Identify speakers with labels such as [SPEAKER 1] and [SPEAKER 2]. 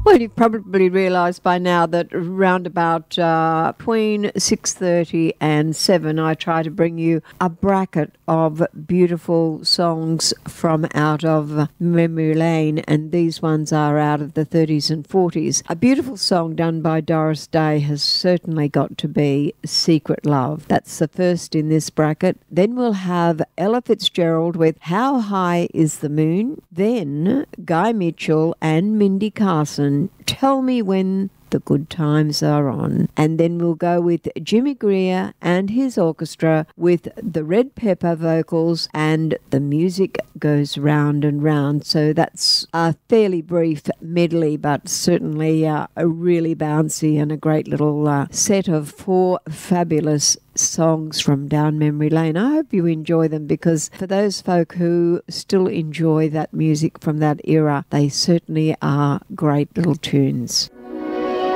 [SPEAKER 1] Well, you've probably realised by now that round about between 6:30 and 7, I try to bring you a bracket of beautiful songs from out of memory lane, and these ones are out of the 30s and 40s. A beautiful song done by Doris Day has certainly got to be Secret Love. That's the first in this bracket. Then we'll have Ella Fitzgerald with How High is the Moon. Then Guy Mitchell and Mindy Carson, Tell Me When the Good Times Are On. And then we'll go with Jimmy Greer and his orchestra with the Red Pepper vocals and The Music Goes Round and Round. So that's a fairly brief medley, but certainly a really bouncy and a great little set of 4 fabulous songs from down memory lane. I hope you enjoy them, because for those folk who still enjoy that music from that era, they certainly are great little tunes.